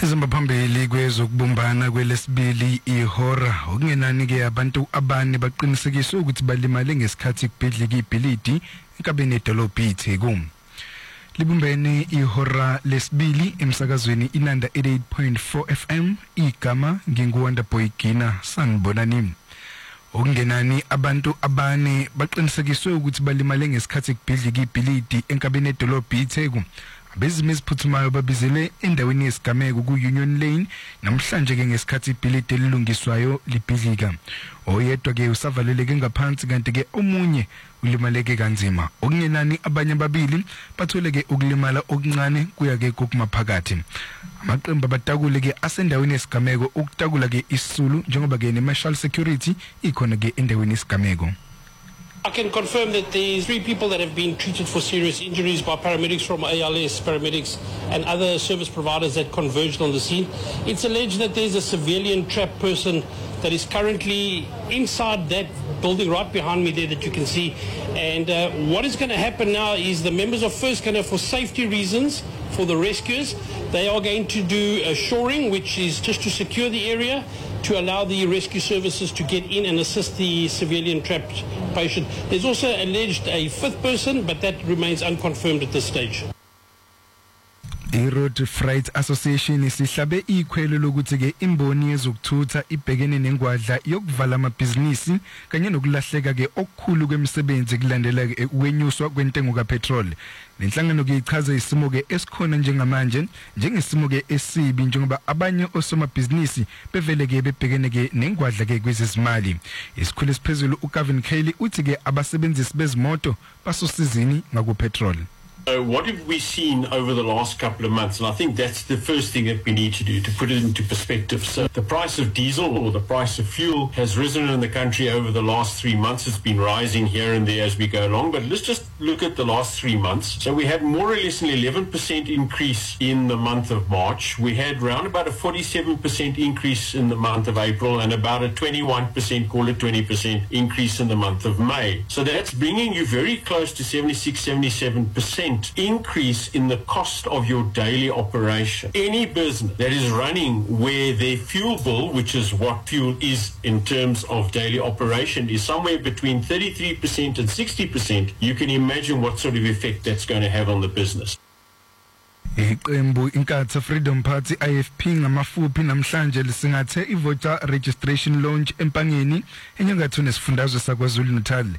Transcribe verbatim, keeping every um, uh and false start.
Sizomba phambili kwezokubumbana kwelesibili ihora okungenani ke abantu abane baqinisekiswe ukuthi balimale ngesikhathi kubhidlika ibhilidi enkabeni edolobha iTheku. Libumbene ihora lesibili emsakazweni Inanda eighty-eight point four F M igama nginguwanda boy Gina sanibonani. Okungenani abantu abane baqinisekiswe ukuthi balimale ngesikhathi kubhidlika ibhilidi enkabeni edolobha iTheku. Abezimo eziphuthumayo babizele endaweni yesigameko ku-Union Lane namhlanje ke ngesikhathi ibhilidi elilungiswayo libhidlika. Oyedwa ke usavaleleke ngaphansi kanti ke omunye ulimaleke kanzima. Okungenani abanye babili batholeke ukulimala okuncane kuya ke kokumaphakathi. Amaqembu abatakule ke asendaweni yesigameko ukutakula ke isizulu njengoba ke ne-marshal security ikhona ke endaweni yesigameko. I can confirm that there's three people that have been treated for serious injuries by paramedics from A L S, paramedics and other service providers that converged on the scene. It's alleged that there's a civilian trapped person that is currently inside that building right behind me there that you can see. And uh, what is going to happen now is the members are first going to, for safety reasons, for the rescuers, they are going to do a shoring, which is just to secure the area, to allow the rescue services to get in and assist the civilian trapped patient. There's also alleged a fifth person, but that remains unconfirmed at this stage. I-Road Freight Association isihlabe ikhwelo lokuthi ke imboni yezokuthutha ibhekene nengwadla yokuvala amabhizinisi kanye nokulahleka ke okukhulu kwemisebenzi kulandela ke ukwenyuswa kwentengo kapetrol. Lenhlangano ke ichaza isimo ke esikhona njengamanje njengesimo ke esibi njengoba abanye osomabhizinisi bevele ke bebhekene ke nengwadla ke kwezezimali. Isikhulu esiphezulu uGavin Kelly uthi ke abasebenzisi bezimoto basosizini ngakupetrol. So what have we seen over the last couple of months? And I think that's the first thing that we need to do, to put it into perspective. So the price of diesel or the price of fuel has risen in the country over the last three months. It's been rising here and there as we go along. But let's just look at the last three months. So we had more or less an eleven percent increase in the month of March. We had around about a forty-seven percent increase in the month of April and about a twenty-one percent, call it twenty percent increase in the month of May. So that's bringing you very close to seventy-six, seventy-seven percent increase in the cost of your daily operation. Any business that is running where their fuel bill, which is what fuel is in terms of daily operation, is somewhere between thirty-three percent and sixty percent, you can imagine what sort of effect that's going to have on the business. Iqembu Inkatha Freedom Party I F P ngamafuphi namhlanje lisingathe ivoter registration launch empangeni enyakatho nesifundazwe saKwaZulu Natal.